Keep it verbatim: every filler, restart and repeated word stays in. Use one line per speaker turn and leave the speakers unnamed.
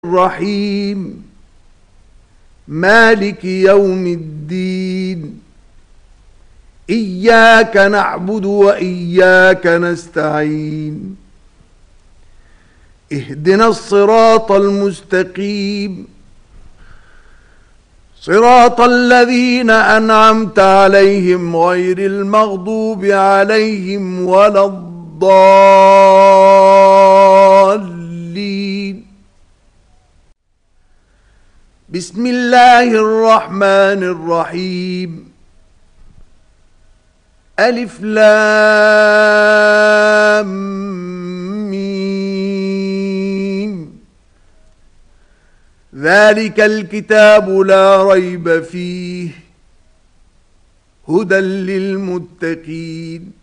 الرحيم مالك يوم الدين إياك نعبد وإياك نستعين اهدنا الصراط المستقيم صراط الذين أنعمت عليهم غير المغضوب عليهم ولا الضالين. بسم الله الرحمن الرحيم. ألف لام ميم ذلك الكتاب لا ريب فيه هدى للمتقين.